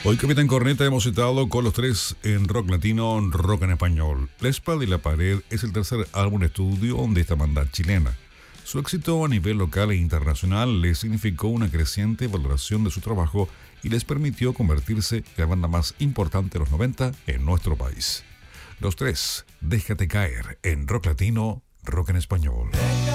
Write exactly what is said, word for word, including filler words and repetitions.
Hoy, Capitán Corneta, hemos citado con los tres en rock latino, rock en español. La espalda y la pared es el tercer álbum de estudio de esta banda chilena. Su éxito a nivel local e internacional les significó una creciente valoración de su trabajo y les permitió convertirse en la banda más importante de los noventa en nuestro país. Los tres, déjate caer en rock latino, rock en español.